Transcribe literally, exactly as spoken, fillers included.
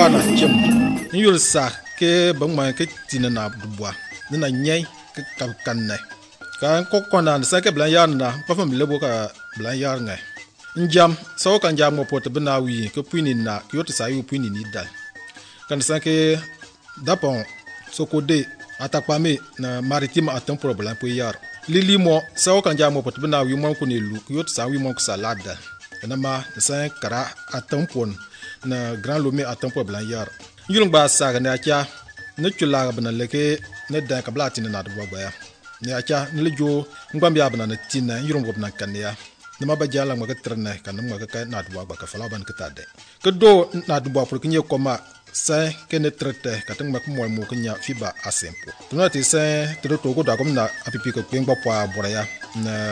wana jem yul sa ke bang ma ke tinana dubwa na nyai ke ka kanne kan ko kona sa ke blan yar na pa fam lebo ka blan yar ngai njam so kan jam mo pot bna wi ke puini na yot sa yu puini ni dal kan sa ke dapon so ko de atakpame na maritime atam problem po yar lili mo so kan jam mo pot bna wi mo ko ne lu yot sa wi mo ko salada na ma sa kara atam pon na grand lomé atam problem yar yulung ba sa ga na kya ne chula ga bna leke ne da ka blati na do ba ya ne acha ne lejo ngam ya bna na tinna yulung bna kan ya ne ma ba jala ma ga trene kan ma ga ka na do ba ka fala ban ka tade ke do na do ba pour kinye koma sa ke ne trete ka tang ma ko mo mo knya fiba asempo tuna ti sa to to ko da ko na apipi ko pengba pa bora ya na